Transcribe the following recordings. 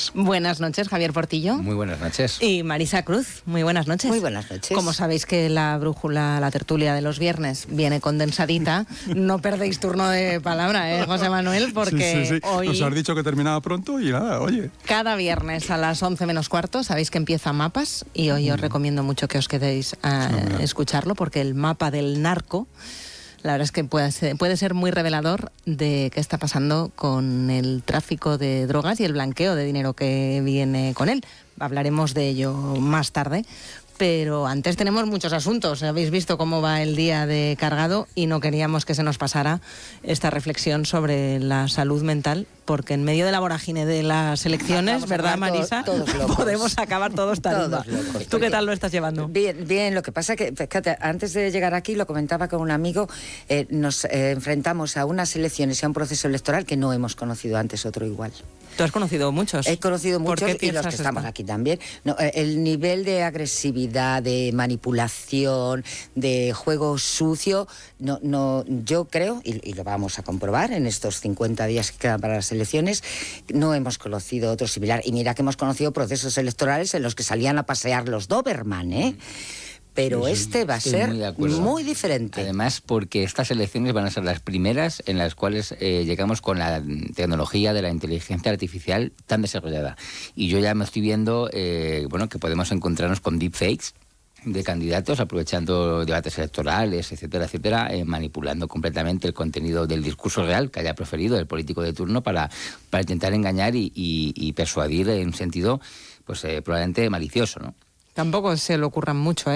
noches. Buenas noches, Javier Portillo. Muy buenas noches. Y Marisa Cruz. Muy buenas noches. Muy buenas noches. Como sabéis que la brújula, la tertulia de los viernes viene condensadita, no perdéis turno de palabra, José Manuel, porque sí. hoy... Nos has dicho que terminaba pronto y nada, oye. Cada viernes a las 11 menos cuarto sabéis que empieza Mapas y hoy os recomiendo mucho que os quedéis a escucharlo, porque el mapa del narco, la verdad es que puede ser muy revelador de qué está pasando con el tráfico de drogas y el blanqueo de dinero que viene con él. Hablaremos de ello más tarde, pero antes tenemos muchos asuntos. Habéis visto cómo va el día de cargado y no queríamos que se nos pasara esta reflexión sobre la salud mental, porque en medio de la vorágine de las elecciones, ¿verdad, Marisa? Todos podemos acabar todos tarimba. ¿Tú qué tal lo estás llevando? Bien. Lo que pasa es que, fíjate, antes de llegar aquí, lo comentaba con un amigo, nos enfrentamos a unas elecciones y a un proceso electoral que no hemos conocido antes otro igual. ¿Tú has conocido muchos? He conocido muchos y los que esto? estamos aquí también. No, el nivel de agresividad, de manipulación, de juego sucio, yo creo, y lo vamos a comprobar en estos 50 días que quedan para las elecciones, no hemos conocido otro similar. Y mira que hemos conocido procesos electorales en los que salían a pasear los Doberman, Pero va a ser muy diferente. Además, porque estas elecciones van a ser las primeras en las cuales llegamos con la tecnología de la inteligencia artificial tan desarrollada. Y yo ya me estoy viendo que podemos encontrarnos con deepfakes de candidatos, aprovechando debates electorales, etcétera, manipulando completamente el contenido del discurso real que haya proferido el político de turno para intentar engañar y persuadir en un sentido probablemente malicioso, ¿no? Tampoco se le ocurran mucho,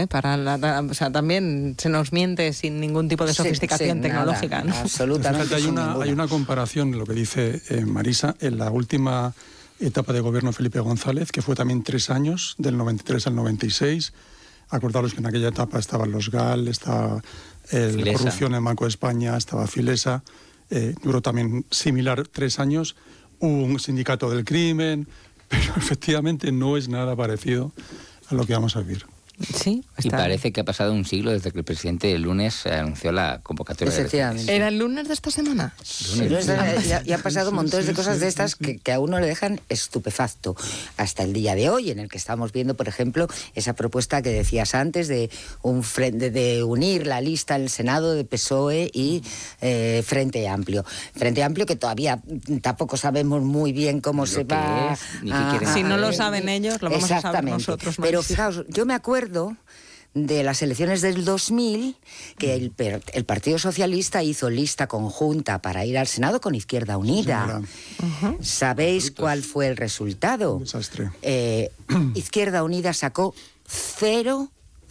también se nos miente sin ningún tipo de sofisticación tecnológica, nada, ¿no? Absolutamente. Hay una comparación, lo que dice Marisa, en la última etapa de gobierno de Felipe González, que fue también 3 años, del 93 al 96. Acordaros que en aquella etapa estaban los GAL, estaba la corrupción en el Banco de España, estaba Filesa. Duró también similar 3 años. Hubo un sindicato del crimen, pero efectivamente no es nada parecido a lo que vamos a vivir. Sí, y parece que ha pasado un siglo desde que el presidente el lunes anunció la convocatoria de elecciones. ¿Era el lunes de esta semana? Y han pasado montones de cosas de estas que a uno le dejan estupefacto hasta el día de hoy, en el que estamos viendo, por ejemplo, esa propuesta que decías antes de de unir la lista en el Senado de PSOE y Frente Amplio. Frente Amplio que todavía tampoco sabemos muy bien cómo se va. Si no lo saben ellos, lo vamos a saber nosotros. Pero fijaos, yo me acuerdo de las elecciones del 2000, que el Partido Socialista hizo lista conjunta para ir al Senado con Izquierda Unida. ¿Sabéis cuál fue el resultado? Un desastre. Izquierda Unida sacó 0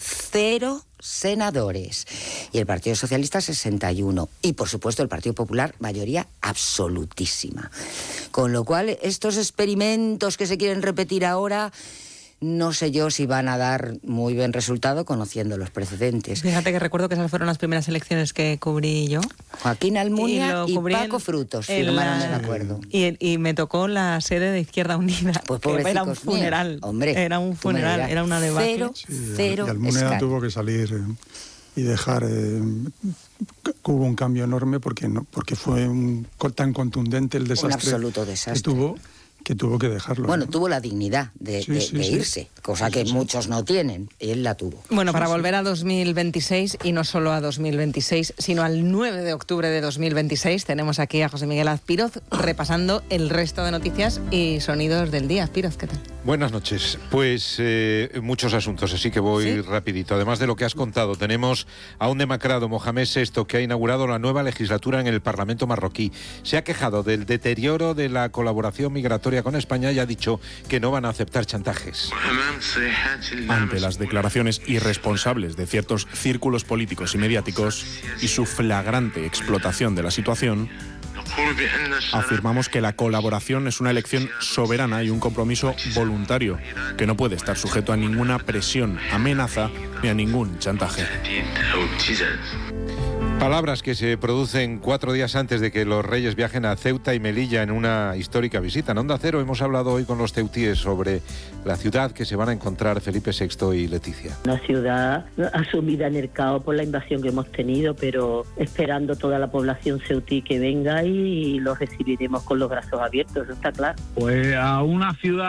senadores y el Partido Socialista 61. Y, por supuesto, el Partido Popular, mayoría absolutísima. Con lo cual, estos experimentos que se quieren repetir ahora, no sé yo si van a dar muy buen resultado conociendo los precedentes. Fíjate que recuerdo que esas fueron las primeras elecciones que cubrí yo. Joaquín Almunia y Paco Frutos firmaron el acuerdo. Y me tocó la sede de Izquierda Unida. Pues era un funeral. Hombre, era un funeral, era una debacle. Cero y Almunia tuvo que salir y dejar... hubo un cambio enorme porque fue tan contundente el desastre. Un absoluto desastre. Que tuvo que dejarlo. Bueno, tuvo la dignidad de irse, cosa que muchos no tienen, y él la tuvo. Bueno, para volver a 2026, y no solo a 2026, sino al 9 de octubre de 2026, tenemos aquí a José Miguel Azpiroz repasando el resto de noticias y sonidos del día. Azpiroz, ¿qué tal? Buenas noches. Pues muchos asuntos, así que voy rapidito. Además de lo que has contado, tenemos a un demacrado, Mohamed VI, que ha inaugurado la nueva legislatura en el Parlamento marroquí. Se ha quejado del deterioro de la colaboración migratoria con España y ha dicho que no van a aceptar chantajes. Ante las declaraciones irresponsables de ciertos círculos políticos y mediáticos y su flagrante explotación de la situación, afirmamos que la colaboración es una elección soberana y un compromiso voluntario que no puede estar sujeto a ninguna presión, amenaza ni a ningún chantaje. Palabras que se producen 4 días antes de que los reyes viajen a Ceuta y Melilla en una histórica visita. En Onda Cero hemos hablado hoy con los ceutíes sobre la ciudad que se van a encontrar Felipe VI y Leticia. Una ciudad asumida en el caos por la invasión que hemos tenido, pero esperando toda la población ceutí que venga y los recibiremos con los brazos abiertos, eso está claro. Pues a una ciudad